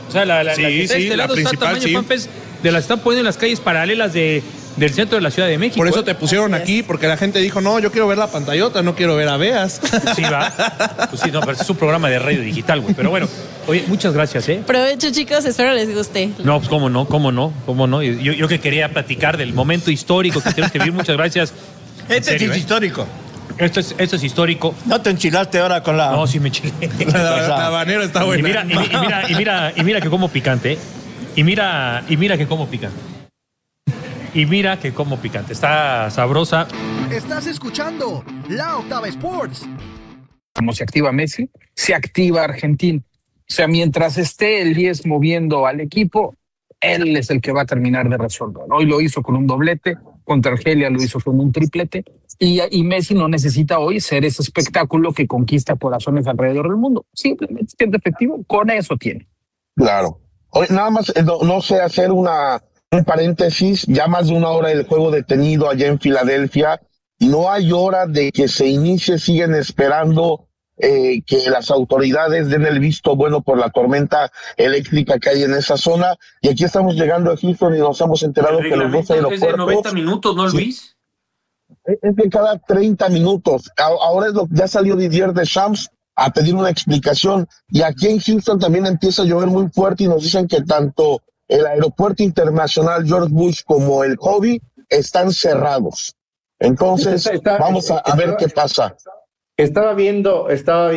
O sea, la que está de este lado está tamaño Pampers, de las están poniendo en las calles paralelas del centro de la Ciudad de México. Por eso te pusieron aquí, porque la gente dijo, no, yo quiero ver la pantallota, no quiero ver a Beas. Sí, va. Pues sí, no, pero es un programa de radio digital, güey. Pero bueno, oye, muchas gracias, ¿eh? Provecho, chicos, espero les guste. No, pues cómo no. Yo que quería platicar del momento histórico que tenemos que vivir, muchas gracias. Este es histórico. Esto es histórico. ¿No te enchilaste ahora con la...? No, sí me enchilé. La habanero está buena. Y mira que como picante, ¿eh? Y mira que como picante. Está sabrosa. Estás escuchando La Octava Sports. Como se activa Messi, se activa Argentina. O sea, mientras esté el 10 moviendo al equipo, él es el que va a terminar de resolver. Hoy lo hizo con un doblete, contra Argelia lo hizo con un triplete, y Messi no necesita hoy ser ese espectáculo que conquista corazones alrededor del mundo. Simplemente siendo efectivo, con eso tiene. Claro. Hoy, nada más, no sé, hacer un paréntesis, ya más de una hora del juego detenido allá en Filadelfia, no hay hora de que se inicie, siguen esperando que las autoridades den el visto bueno por la tormenta eléctrica que hay en esa zona, y aquí estamos llegando a Houston y nos hemos enterado que los dos aeropuertos... Es de 90 minutos, ¿no, Luis? Es de cada 30 minutos. Ahora ya salió Didier Deschamps a pedir una explicación, y aquí en Houston también empieza a llover muy fuerte y nos dicen que tanto el aeropuerto internacional George Bush como el Hobby están cerrados. Entonces, vamos a ver qué pasa. Estaba viendo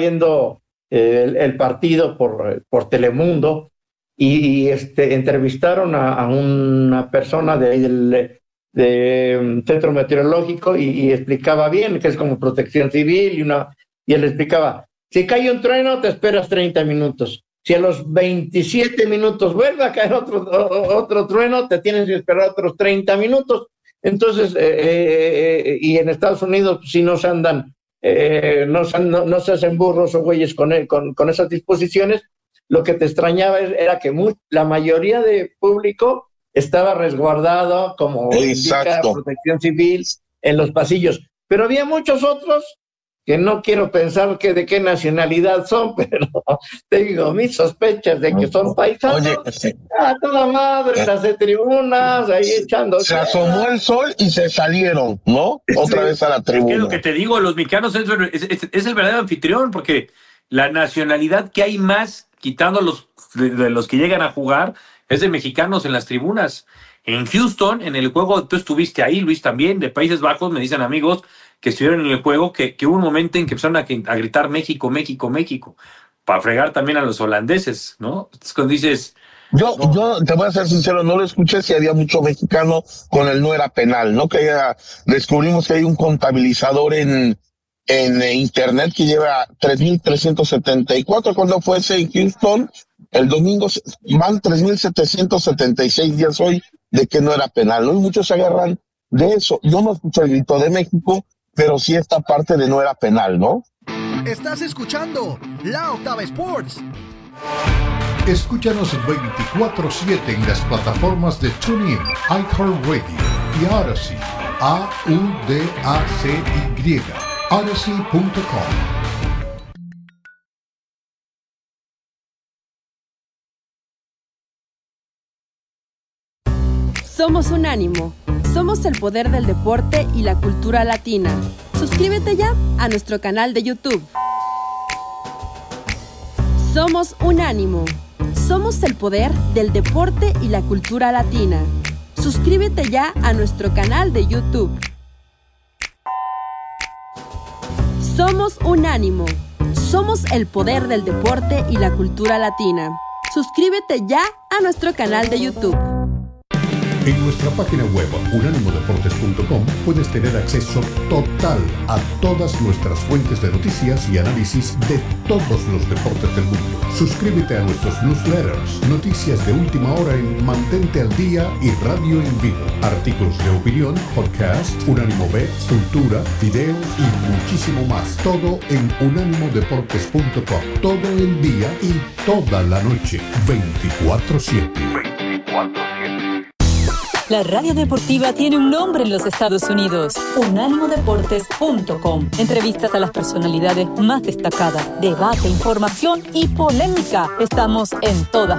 el partido por Telemundo y entrevistaron a una persona del centro meteorológico y explicaba bien que es como protección civil y él explicaba, si cae un trueno te esperas 30 minutos, si a los 27 minutos vuelve a caer otro trueno te tienes que esperar otros 30 minutos. Entonces, y en Estados Unidos si no se andan, no se hacen burros o güeyes con esas disposiciones. Lo que te extrañaba era que la mayoría de público estaba resguardado como indica protección civil en los pasillos, pero había muchos otros que no quiero pensar de qué nacionalidad son, pero te digo, mis sospechas de que son paisanos. Oye, a toda madre, las de tribunas, ahí echando. Se asomó el sol y se salieron, ¿no? Otra vez a la tribuna. Es que lo que te digo, los mexicanos es el verdadero anfitrión, porque la nacionalidad que hay más, quitando de los que llegan a jugar, es de mexicanos en las tribunas. En Houston, en el juego, tú estuviste ahí, Luis, también, de Países Bajos, me dicen amigos que estuvieron en el juego, que hubo un momento en que empezaron a gritar México, México, México, para fregar también a los holandeses, ¿no? Entonces cuando dices... Yo te voy a ser sincero, no lo escuché si había mucho mexicano con el no era penal, ¿no? Que descubrimos que hay un contabilizador en internet que lleva 3,374. Cuando fue ese en Houston, el domingo van 3,776 días hoy de que no era penal, ¿no? Y muchos se agarran de eso. Yo no escuché el grito de México, pero sí esta parte de no era penal, ¿no? Estás escuchando La Octava Sports. Escúchanos 24/7 en las plataformas de TuneIn, iHeartRadio y Odyssey. AUDACY. Odyssey.com. Somos Unánimo. Somos el poder del deporte y la cultura latina. Suscríbete ya a nuestro canal de YouTube. Somos Unánimo. Somos el poder del deporte y la cultura latina. Suscríbete ya a nuestro canal de YouTube. Somos Unánimo. Somos el poder del deporte y la cultura latina. Suscríbete ya a nuestro canal de YouTube. En nuestra página web unánimodeportes.com puedes tener acceso total a todas nuestras fuentes de noticias y análisis de todos los deportes del mundo. Suscríbete a nuestros newsletters, noticias de última hora en Mantente al Día y Radio en Vivo, artículos de opinión, podcast, Unánimo Bets, cultura, videos y muchísimo más. Todo en unánimodeportes.com. Todo el día y toda la noche, 24/7. La radio deportiva tiene un nombre en los Estados Unidos: unánimodeportes.com. Entrevistas a las personalidades más destacadas, debate, información y polémica. Estamos en todas